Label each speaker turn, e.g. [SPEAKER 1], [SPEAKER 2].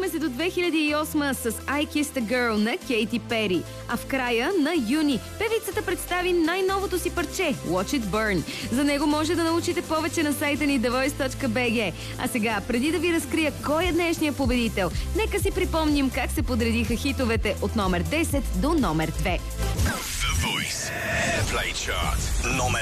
[SPEAKER 1] се до 2008 с I Kissed a Girl на Кейти Пери. А в края на юни певицата представи най-новото си парче Watch It Burn. За него може да научите повече на сайта ни thevoice.bg. А сега, преди да ви разкрия кой е днешния победител, нека си припомним как се подредиха хитовете от номер 10 до номер 2.
[SPEAKER 2] The Voice Airplay Chart номер